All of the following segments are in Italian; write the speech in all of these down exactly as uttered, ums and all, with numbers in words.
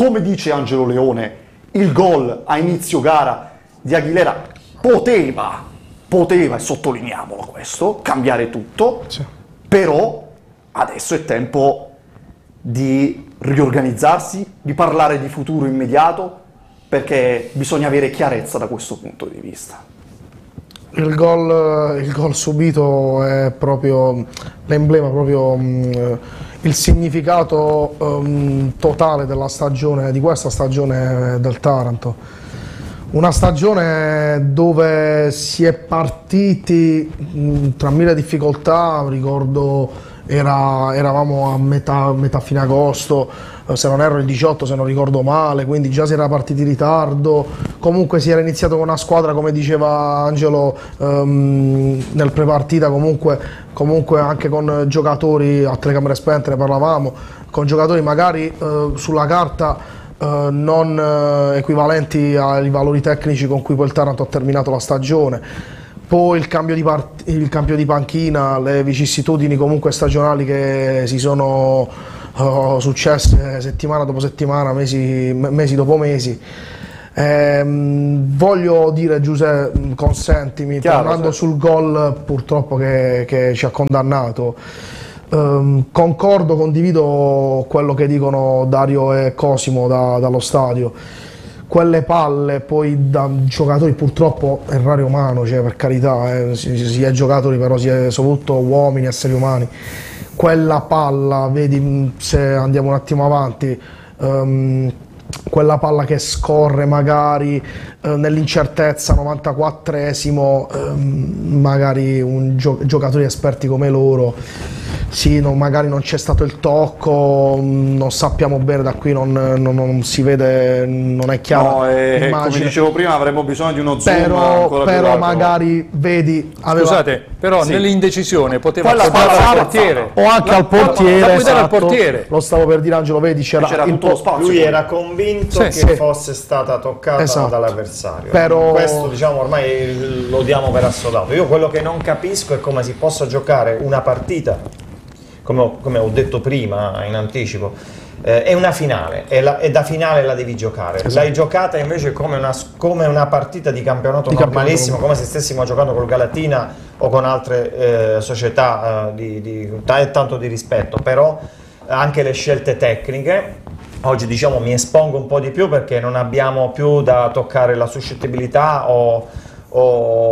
come dice Angelo Leone, il gol a inizio gara di Aguilera poteva, poteva, e sottolineiamolo questo, cambiare tutto, sì. Però adesso è tempo di riorganizzarsi, di parlare di futuro immediato, perché bisogna avere chiarezza da questo punto di vista. Il gol, il gol subito è proprio l'emblema, proprio mh, il significato um, totale della stagione, di questa stagione del Taranto. Una stagione dove si è partiti mh, tra mille difficoltà, ricordo era, eravamo a metà, metà fine agosto, se non erro il diciotto se non ricordo male, quindi già si era partiti in ritardo, comunque si era iniziato con una squadra, come diceva Angelo um, nel prepartita, comunque, comunque anche con giocatori a telecamere spente, ne parlavamo, con giocatori magari uh, sulla carta Uh, non uh, equivalenti ai valori tecnici con cui poi il Taranto ha terminato la stagione. Poi il cambio di, il cambio di panchina, le vicissitudini comunque stagionali che si sono uh, successe settimana dopo settimana, mesi, mesi dopo mesi. Ehm, voglio dire, Giuseppe, consentimi, Chiaro, tornando sì. sul gol purtroppo che, che ci ha condannato. Um, concordo, condivido quello che dicono Dario e Cosimo da, dallo stadio. Quelle palle poi da giocatori, purtroppo errare umano, cioè per carità, eh, si, si è giocatori, però si è soprattutto uomini, esseri umani. Quella palla, vedi, se andiamo un attimo avanti, um, quella palla che scorre magari eh, nell'incertezza, novantaquattresimo, ehm, magari un gio giocatori esperti come loro, sì, non, magari non c'è stato il tocco, non sappiamo bene, da qui non, non, non si vede, non è chiaro. No, e, come dicevo prima, avremmo bisogno di uno zoom però, ancora però più magari vedi, aveva... scusate, però sì. nell'indecisione poteva appoggiare al portiere o anche la, al portiere, esatto, al portiere. Lo stavo per dire, Angelo, vedi, c'era tutto lo spazio. Lui era convinto sì, che sì. fosse stata toccata esatto. dall'avversario. Però... questo, diciamo, ormai lo diamo per assodato. Io quello che non capisco è come si possa giocare una partita, come ho, come ho detto prima in anticipo, eh, è una finale, e, la, e da finale la devi giocare. Esatto. L'hai giocata invece come una, come una partita di campionato di normalissimo, campionato. Come se stessimo giocando col Galatina o con altre eh, società eh, di, di tanto di rispetto, però anche le scelte tecniche. Oggi, diciamo, mi espongo un po' di più perché non abbiamo più da toccare la suscettibilità o, o,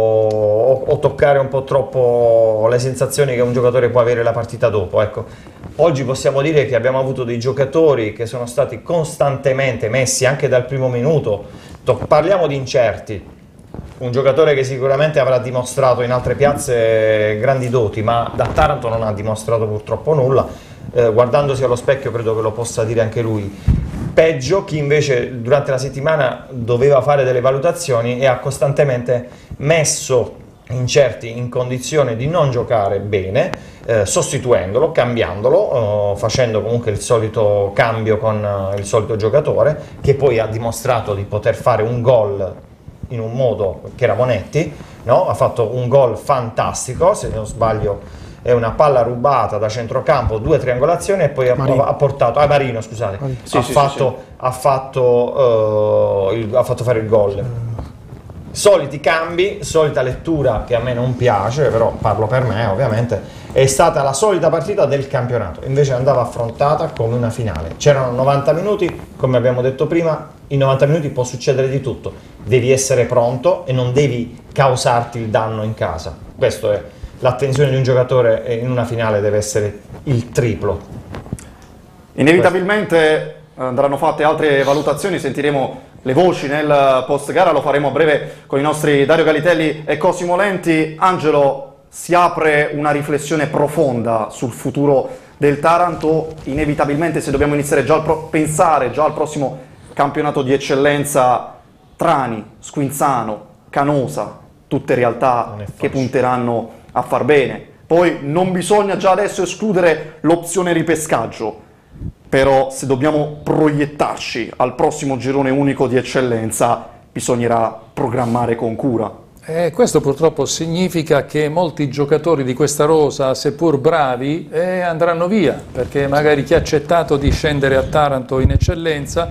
o, o toccare un po' troppo le sensazioni che un giocatore può avere la partita dopo. Ecco, oggi possiamo dire che abbiamo avuto dei giocatori che sono stati costantemente messi anche dal primo minuto. Parliamo di incerti, un giocatore che sicuramente avrà dimostrato in altre piazze grandi doti, ma da Taranto non ha dimostrato purtroppo nulla. Eh, guardandosi allo specchio credo che lo possa dire anche lui. Peggio chi invece durante la settimana doveva fare delle valutazioni e ha costantemente messo incerti in condizione di non giocare bene, eh, sostituendolo, cambiandolo, eh, facendo comunque il solito cambio con eh, il solito giocatore, che poi ha dimostrato di poter fare un gol in un modo che era Monetti, no? Ha fatto un gol fantastico, se non sbaglio è una palla rubata da centrocampo, due triangolazioni e poi ha, ha portato, ah Marino scusate, sì, ha, sì, fatto, sì, sì. Ha, fatto, uh, il, ha fatto fare il gol. Soliti cambi, solita lettura che a me non piace, però parlo per me ovviamente, è stata la solita partita del campionato, invece andava affrontata come una finale. C'erano novanta minuti, come abbiamo detto prima, in novanta minuti può succedere di tutto, devi essere pronto e non devi causarti il danno in casa. Questo è. L'attenzione di un giocatore in una finale deve essere il triplo. Inevitabilmente andranno fatte altre valutazioni, sentiremo le voci nel post gara, lo faremo a breve con i nostri Dario Galitelli e Cosimo Lenti. Angelo, si apre una riflessione profonda sul futuro del Taranto. Inevitabilmente, se dobbiamo iniziare già a pensare già al prossimo campionato di eccellenza, Trani, Squinzano, Canosa, tutte realtà che punteranno a far bene. Poi non bisogna già adesso escludere l'opzione ripescaggio, però se dobbiamo proiettarci al prossimo girone unico di eccellenza bisognerà programmare con cura. Eh, questo purtroppo significa che molti giocatori di questa rosa, seppur bravi, eh, andranno via, perché magari chi ha accettato di scendere a Taranto in eccellenza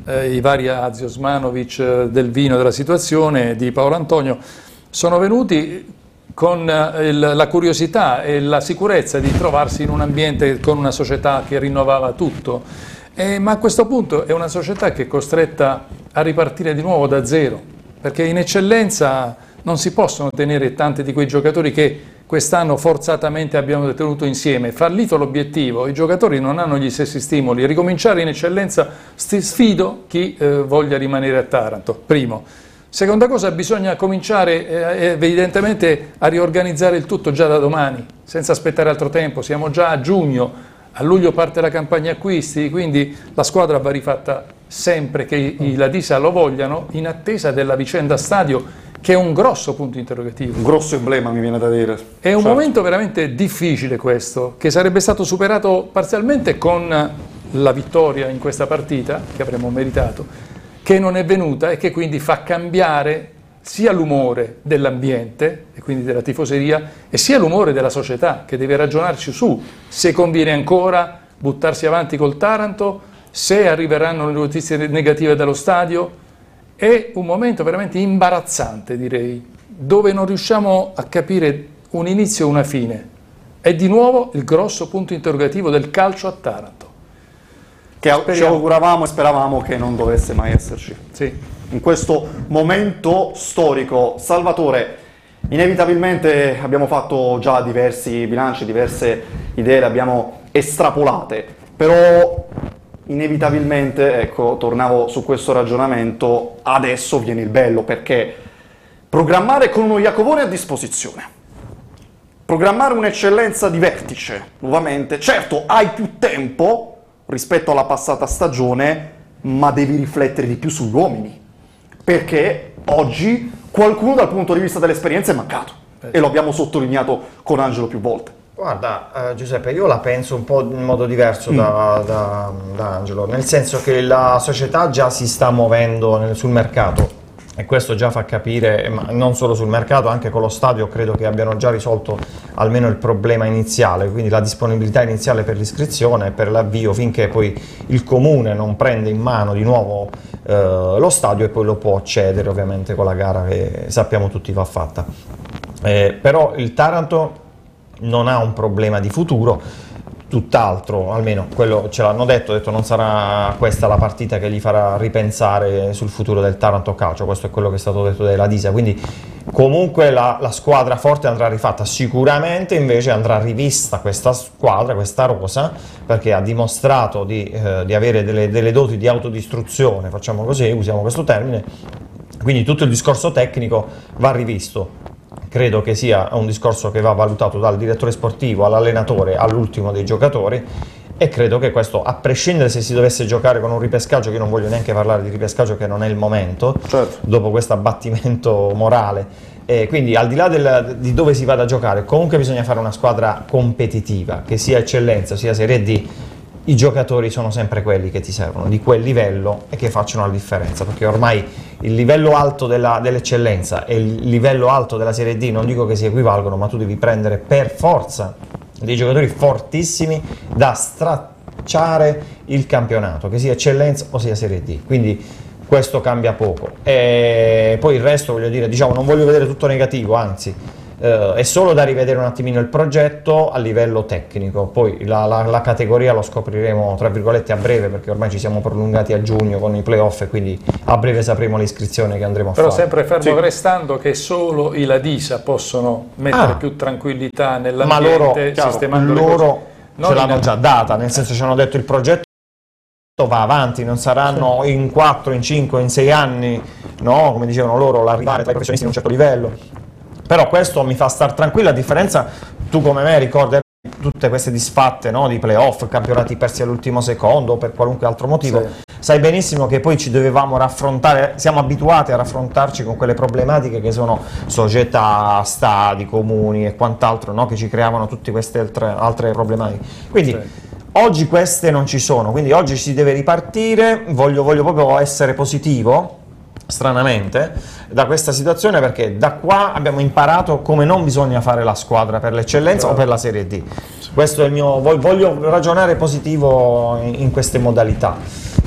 eh, i vari Azio Osmanovic, eh, Del Vino della situazione, di Paolo Antonio, sono venuti con eh, il, la curiosità e la sicurezza di trovarsi in un ambiente con una società che rinnovava tutto, eh, ma a questo punto è una società che è costretta a ripartire di nuovo da zero, perché in eccellenza non si possono tenere tanti di quei giocatori che quest'anno forzatamente abbiamo tenuto insieme. Fallito l'obiettivo, i giocatori non hanno gli stessi stimoli. Ricominciare in eccellenza, sfido chi eh, voglia rimanere a Taranto, primo. Seconda cosa, bisogna cominciare eh, evidentemente a riorganizzare il tutto già da domani, senza aspettare altro tempo. Siamo già a giugno, a luglio parte la campagna acquisti, quindi la squadra va rifatta sempre che i, i Ladisa lo vogliano, in attesa della vicenda stadio, che è un grosso punto interrogativo. Un grosso emblema, mi viene da dire. È un certo. momento veramente difficile questo, che sarebbe stato superato parzialmente con la vittoria in questa partita, che avremmo meritato, che non è venuta e che quindi fa cambiare sia l'umore dell'ambiente, e quindi della tifoseria, e sia l'umore della società, che deve ragionarci su se conviene ancora buttarsi avanti col Taranto, se arriveranno le notizie negative dallo stadio. È un momento veramente imbarazzante, direi, dove non riusciamo a capire un inizio e una fine. È di nuovo il grosso punto interrogativo del calcio a Taranto. Che Speriamo. ci auguravamo e speravamo che non dovesse mai esserci. Sì. In questo momento storico, Salvatore, inevitabilmente abbiamo fatto già diversi bilanci, diverse idee, le abbiamo estrapolate, però inevitabilmente, ecco, tornavo su questo ragionamento, adesso viene il bello, perché programmare con uno Iacovone a disposizione, programmare un'eccellenza di vertice, nuovamente, certo hai più tempo rispetto alla passata stagione, ma devi riflettere di più sugli uomini, perché oggi qualcuno dal punto di vista dell'esperienza è mancato, e lo abbiamo sottolineato con Angelo più volte. Guarda, eh, Giuseppe, io la penso un po' in modo diverso da, da, da Angelo, nel senso che la società già si sta muovendo nel, sul mercato, e questo già fa capire, ma non solo sul mercato, anche con lo stadio credo che abbiano già risolto almeno il problema iniziale, quindi la disponibilità iniziale per l'iscrizione e per l'avvio, finché poi il comune non prende in mano di nuovo eh, lo stadio, e poi lo può cedere ovviamente con la gara che sappiamo tutti va fatta. Eh, però il Taranto non ha un problema di futuro, tutt'altro, almeno quello ce l'hanno detto, detto non sarà questa la partita che gli farà ripensare sul futuro del Taranto Calcio, questo è quello che è stato detto dai Ladisa, quindi comunque la, la squadra forte andrà rifatta, sicuramente invece andrà rivista questa squadra, questa rosa, perché ha dimostrato di, eh, di avere delle, delle doti di autodistruzione, facciamo così, usiamo questo termine, quindi tutto il discorso tecnico va rivisto. Credo che sia un discorso che va valutato dal direttore sportivo all'allenatore all'ultimo dei giocatori, e credo che questo, a prescindere se si dovesse giocare con un ripescaggio, che io non voglio neanche parlare di ripescaggio che non è il momento, certo, dopo questo abbattimento morale, e quindi al di là del, di dove si vada a giocare, comunque bisogna fare una squadra competitiva, che sia eccellenza sia Serie D. I giocatori sono sempre quelli che ti servono, di quel livello, e che facciano la differenza, perché ormai il livello alto della, dell'eccellenza e il livello alto della Serie D non dico che si equivalgono, ma tu devi prendere per forza dei giocatori fortissimi da stracciare il campionato, che sia eccellenza o sia Serie D, quindi questo cambia poco. E poi il resto, voglio dire, diciamo, non voglio vedere tutto negativo, anzi Uh, è solo da rivedere un attimino il progetto a livello tecnico, poi la, la, la categoria lo scopriremo tra virgolette a breve, perché ormai ci siamo prolungati a giugno con i playoff, e quindi a breve sapremo l'iscrizione che andremo a Però fare. sempre fermo Sì. restando che solo i Ladisa possono mettere Ah. più tranquillità nell'ambiente, Ma loro, chiaro, sistemando le loro cose. Non ce l'hanno in- già data, nel senso ci hanno detto il progetto va avanti, non saranno in quattro, in cinque, in sei anni, no, come dicevano loro, l'arrivare tra i professionisti di un certo livello. Però questo mi fa star tranquillo, a differenza, tu come me ricordi tutte queste disfatte, no, di playoff, campionati persi all'ultimo secondo o per qualunque altro motivo, Sì. sai benissimo che poi ci dovevamo raffrontare, siamo abituati a raffrontarci con quelle problematiche che sono società, stadi, comuni e quant'altro, no, che ci creavano tutte queste altre, altre problematiche. Quindi Sì. oggi queste non ci sono, quindi oggi si deve ripartire, voglio, voglio proprio essere positivo, stranamente, da questa situazione, perché da qua abbiamo imparato come non bisogna fare la squadra per l'eccellenza o per la Serie D. Questo è il mio, voglio ragionare positivo in, in queste modalità.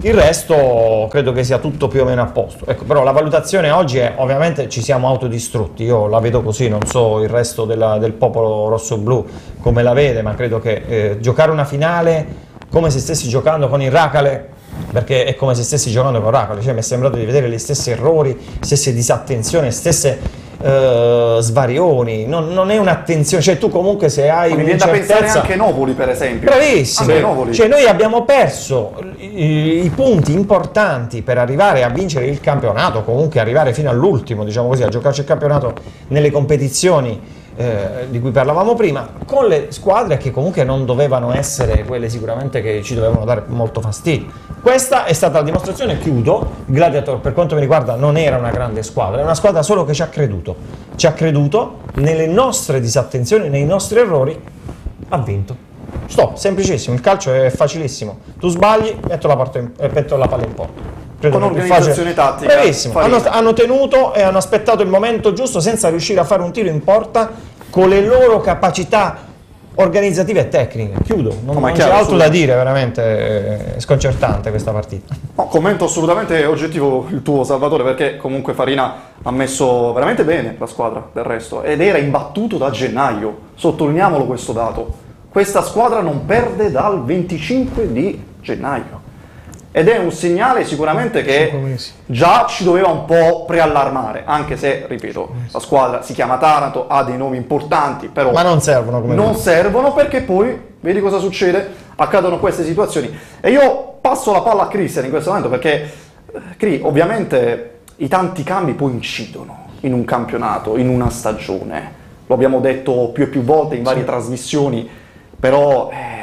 Il resto credo che sia tutto più o meno a posto. Ecco, però la valutazione oggi è, ovviamente ci siamo autodistrutti, io la vedo così, non so il resto della, del popolo rosso-blu come la vede, ma credo che eh, giocare una finale come se stessi giocando con il Racale, perché è come se stessi giocando con Racale, cioè mi è sembrato di vedere gli stessi errori, stesse disattenzioni, stesse Uh, svarioni, non, non è un'attenzione, cioè tu comunque se hai mi viene da pensare anche Novoli per esempio. Bravissimo, Anche Novoli. Cioè noi abbiamo perso i, i punti importanti per arrivare a vincere il campionato, comunque arrivare fino all'ultimo, diciamo così, a giocarci il campionato nelle competizioni eh, di cui parlavamo prima, con le squadre che comunque non dovevano essere quelle sicuramente che ci dovevano dare molto fastidio. Questa è stata la dimostrazione, chiudo. Gladiator per quanto mi riguarda non era una grande squadra, è una squadra solo che ci ha creduto, ci ha creduto nelle nostre disattenzioni, nei nostri errori, ha vinto. Stop, semplicissimo, il calcio è facilissimo, tu sbagli, metto la, in, metto la palla in porta. Credo con organizzazione tattica. Bravissimo, hanno, hanno tenuto e hanno aspettato il momento giusto senza riuscire a fare un tiro in porta con le loro capacità organizzative e tecniche. Chiudo, non, non c'è altro da dire, veramente è sconcertante questa partita. No, commento assolutamente oggettivo il tuo, Salvatore, perché comunque Farina ha messo veramente bene la squadra del resto ed era imbattuto da gennaio, sottolineiamolo questo dato. Questa squadra non perde dal venticinque di gennaio ed è un segnale sicuramente che già ci doveva un po' preallarmare, anche se, ripeto, la squadra si chiama Taranto, ha dei nomi importanti, però ma non servono come non dire. servono perché poi, vedi cosa succede? Accadono queste situazioni. E io passo la palla a Christian in questo momento perché, Cri, ovviamente i tanti cambi poi incidono in un campionato, in una stagione. Lo abbiamo detto più e più volte in varie sì. trasmissioni, però... Eh,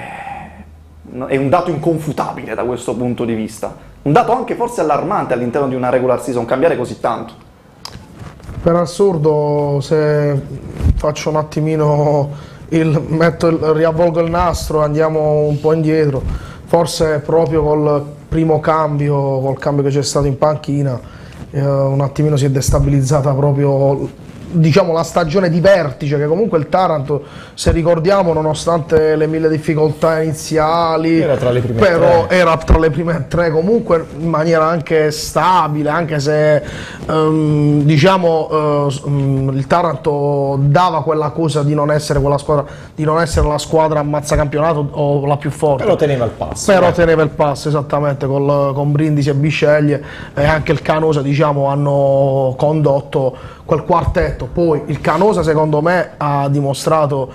è un dato inconfutabile da questo punto di vista, un dato anche forse allarmante all'interno di una regular season, cambiare così tanto. Per assurdo, se faccio un attimino il, metto il, riavvolgo il nastro, andiamo un po' indietro, forse proprio col primo cambio, col cambio che c'è stato in panchina, eh, un attimino si è destabilizzata proprio, diciamo, la stagione di vertice che comunque il Taranto, se ricordiamo, nonostante le mille difficoltà iniziali, era tra le prime però tre. era tra le prime tre comunque in maniera anche stabile, anche se um, diciamo uh, um, il Taranto dava quella cosa di non essere quella squadra, di non essere la squadra ammazzacampionato o la più forte, però teneva il passo, però eh. teneva il passo esattamente col, con Brindisi e Bisceglie e anche il Canosa, diciamo, hanno condotto quel quartetto. Poi il Canosa secondo me ha dimostrato,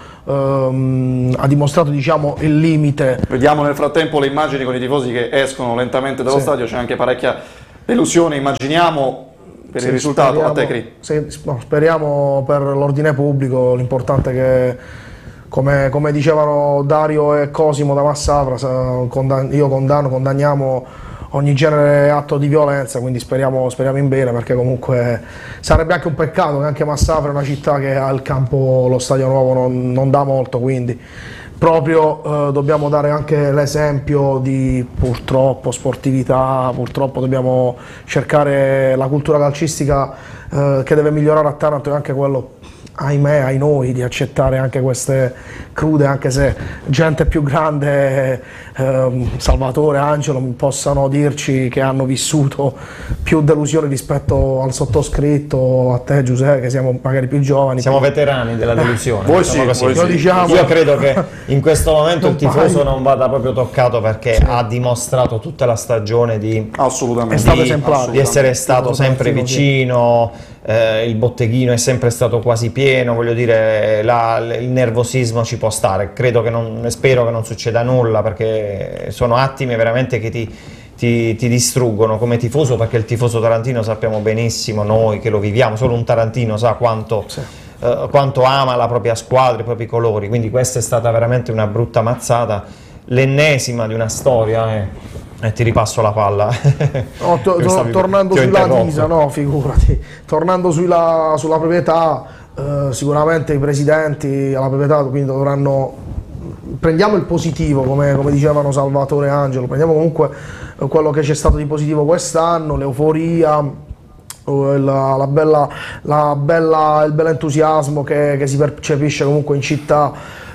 ehm, ha dimostrato diciamo, il limite. Vediamo nel frattempo le immagini con i tifosi che escono lentamente dallo sì. stadio, c'è anche parecchia delusione, immaginiamo, per sì, il risultato. Speriamo, a te, Cri. Sì, no, speriamo per l'ordine pubblico, l'importante è che, come, come dicevano Dario e Cosimo da Massafra, io condanno, condanniamo ogni genere atto di violenza, quindi speriamo, speriamo in bene, perché comunque sarebbe anche un peccato che anche Massafra è una città che ha il campo, lo stadio nuovo non, non dà molto, quindi proprio eh, dobbiamo dare anche l'esempio di, purtroppo, sportività, purtroppo dobbiamo cercare la cultura calcistica eh, che deve migliorare a Taranto, e anche quello, ahimè, ai noi, di accettare anche queste crude, anche se gente più grande, eh, Salvatore, Angelo, possano dirci che hanno vissuto più delusioni rispetto al sottoscritto, a te Giuseppe, che siamo magari più giovani. Siamo veterani della delusione. Voi sì, così. Voi sì. Diciamo... Io credo che in questo momento il tifoso non vada proprio toccato, perché sì. ha dimostrato tutta la stagione di, assolutamente. È stato di, esemplare, di essere stato sempre vicino. Eh, il botteghino è sempre stato quasi pieno, voglio dire, la, il nervosismo ci può stare, credo che non, spero che non succeda nulla, perché sono attimi veramente che ti, ti, ti distruggono come tifoso, perché il tifoso tarantino sappiamo benissimo, noi che lo viviamo, solo un tarantino sa quanto, sì. eh, quanto ama la propria squadra, i propri colori, quindi questa è stata veramente una brutta mazzata, l'ennesima di una storia. Eh. E ti ripasso la palla. No, to, to, tornando sulla Disa, no, figurati. Tornando sulla, sulla proprietà, eh, sicuramente i presidenti alla proprietà quindi dovranno. Prendiamo il positivo, come, come dicevano Salvatore e Angelo, prendiamo comunque quello che c'è stato di positivo quest'anno, l'euforia. La, la bella, la bella, il bel entusiasmo che, che si percepisce comunque in città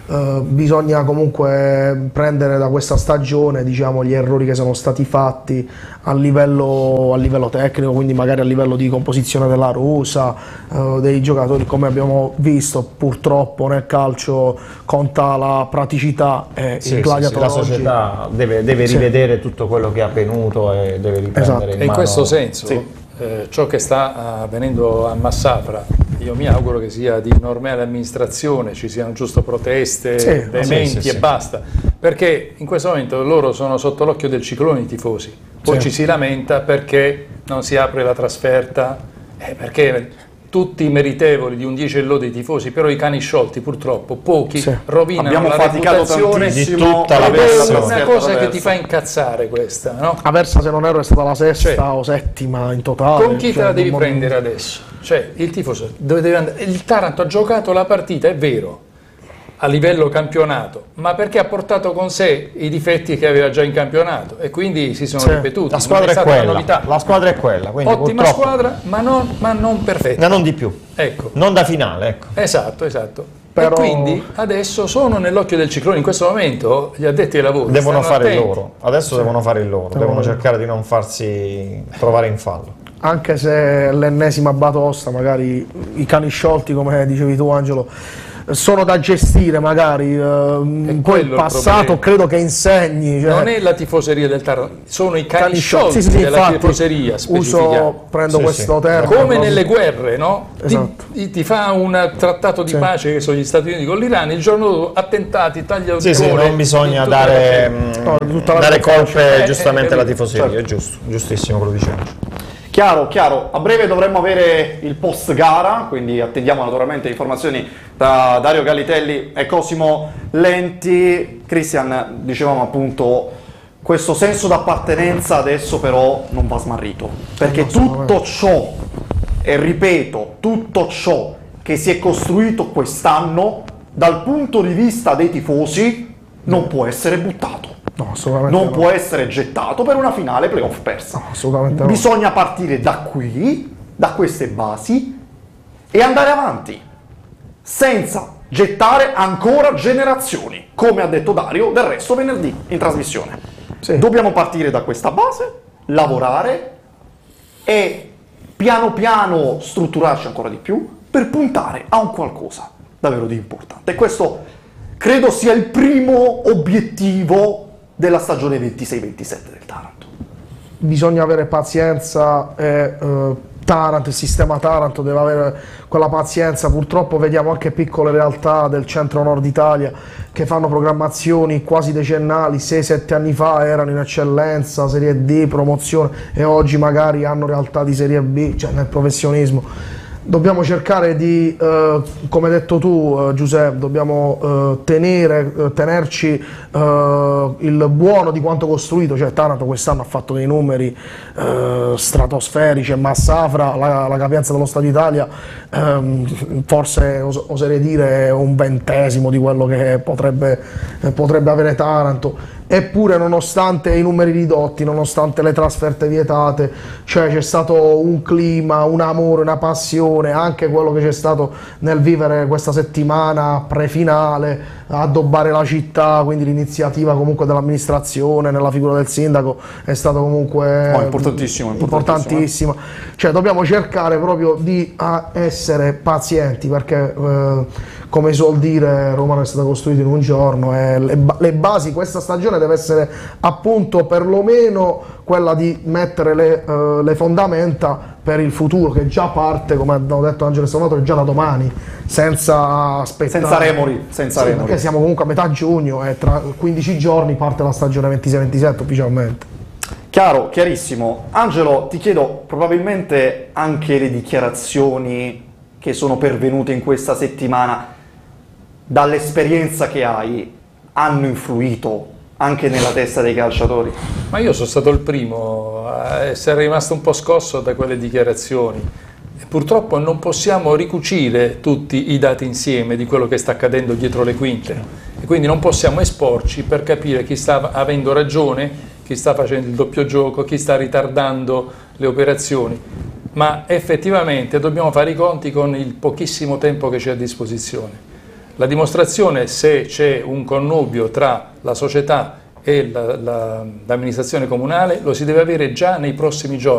Uh, bisogna comunque prendere da questa stagione, diciamo, gli errori che sono stati fatti a livello, a livello tecnico, quindi magari a livello di composizione della rosa, uh, dei giocatori. Come abbiamo visto, purtroppo nel calcio conta la praticità e sì, il gladiatore sì, sì, la società oggi... deve, deve rivedere sì. tutto quello che ha avvenuto e deve riprendere esatto. in E mano. in questo senso, sì. eh, ciò che sta avvenendo a Massafra, io mi auguro che sia di normale amministrazione, ci siano giusto proteste, sì, veementi sì, sì, e sì. basta, perché in questo momento loro sono sotto l'occhio del ciclone i tifosi, poi Sì. ci si lamenta perché non si apre la trasferta, eh, perché tutti meritevoli di un dieci e lode i tifosi, però i cani sciolti purtroppo, pochi, Sì. rovinano Abbiamo la faticato reputazione tantissimo di tutta la ed è versione. una cosa che ti fa incazzare questa, no? Aversa, se non erro, è stata la sesta Cioè, o settima in totale. Con chi te cioè, la devi non- prendere adesso? Cioè, il tifoso dove deve andare? Il Taranto ha giocato la partita, è vero, a livello campionato, ma perché ha portato con sé i difetti che aveva già in campionato e quindi si sono Sì. ripetuti. La squadra Non è stata una quella, novità. la squadra è quella, quindi Ottima purtroppo- squadra, ma non, ma non perfetta. ma non di più, Ecco, non da finale, ecco. esatto, esatto. Però- E quindi adesso sono nell'occhio del ciclone. In questo momento gli addetti ai lavori Devono stanno fare il attenti. loro, adesso devono fare il loro, devono cercare di non farsi trovare in fallo. Anche se l'ennesima batosta, magari i cani sciolti, come dicevi tu Angelo, sono da gestire magari, eh, poi il quello il passato problema. credo che insegni. Cioè, Non è la tifoseria del Taranto, sono i cani, cani sciolti sì, sì, sì, della infatti, tifoseria, specifichiamo. uso, prendo Sì, questo sì. termine. Come proprio. nelle guerre, no? Ti- Esatto. Ti, ti fa un trattato di Sì. pace che sono gli Stati Uniti con l'Iran, il giorno dopo attentati, taglia Sì, sì, non bisogna dare, mh, No, tutta la dare colpa- colpe eh, giustamente eh, alla capito, tifoseria, certo. è giusto, giustissimo quello diciamo. Chiaro, chiaro. A breve dovremmo avere il post gara, quindi attendiamo naturalmente informazioni da Dario Galitelli e Cosimo Lenti. Cristian, dicevamo appunto, questo senso d'appartenenza adesso però non va smarrito, perché tutto ciò, e ripeto, tutto ciò che si è costruito quest'anno dal punto di vista dei tifosi non può essere buttato. No, assolutamente Non no. può essere gettato per una finale playoff persa. No, assolutamente no. Bisogna partire da qui, da queste basi, e andare avanti, senza gettare ancora generazioni, come ha detto Dario del resto venerdì in trasmissione. Sì. Dobbiamo partire da questa base, lavorare e piano piano strutturarci ancora di più per puntare a un qualcosa davvero di importante. E questo credo sia il primo obiettivo della stagione ventisei ventisette del Taranto. Bisogna avere pazienza e eh, Taranto, il sistema Taranto deve avere quella pazienza. Purtroppo vediamo anche piccole realtà del centro-nord Italia che fanno programmazioni quasi decennali, sei sette anni fa erano in eccellenza, Serie D, promozione, e oggi magari hanno realtà di Serie B, cioè nel professionismo. Dobbiamo cercare di, eh, come hai detto tu eh, Giuseppe, dobbiamo eh, tenere, eh, tenerci eh, il buono di quanto costruito, cioè Taranto quest'anno ha fatto dei numeri eh, stratosferici, e Massafra, la, la capienza dello Stadio Italia, ehm, forse os- oserei dire un ventesimo di quello che potrebbe, eh, potrebbe avere Taranto. Eppure, nonostante i numeri ridotti, nonostante le trasferte vietate, cioè c'è stato un clima, un amore, una passione, anche quello che c'è stato nel vivere questa settimana pre-finale, addobbare la città, quindi l'iniziativa comunque dell'amministrazione, nella figura del sindaco, è stato comunque Oh, importantissimo, importantissimo, importantissima. Cioè dobbiamo cercare proprio di ah, essere pazienti, perché eh, come si suol dire, Roma non è stata costruita in un giorno, e le, ba- le basi, questa stagione deve essere appunto perlomeno quella di mettere le, eh, le fondamenta per il futuro, che già parte, come hanno detto Angelo e Salvatore, già da domani, senza aspettare, Senza remori, senza Sì, remori. perché siamo comunque a metà giugno e tra quindici giorni parte la stagione ventisei ventisette ufficialmente. Chiaro, chiarissimo. Angelo, ti chiedo, probabilmente anche le dichiarazioni che sono pervenute in questa settimana, dall'esperienza che hai, hanno influito anche nella testa dei calciatori? Ma io sono stato il primo a essere rimasto un po' scosso da quelle dichiarazioni. E purtroppo non possiamo ricucire tutti i dati insieme di quello che sta accadendo dietro le quinte. E quindi non possiamo esporci per capire chi sta avendo ragione, chi sta facendo il doppio gioco, chi sta ritardando le operazioni. Ma effettivamente dobbiamo fare i conti con il pochissimo tempo che c'è a disposizione. La dimostrazione se c'è un connubio tra la società e la, la, l'amministrazione comunale lo si deve avere già nei prossimi giorni.